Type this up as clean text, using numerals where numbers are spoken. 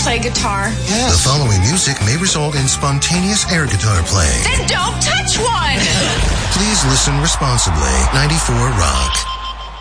play guitar? Yes. The following music may result in spontaneous air guitar playing. Then don't touch one! Please listen responsibly. 94 Rock.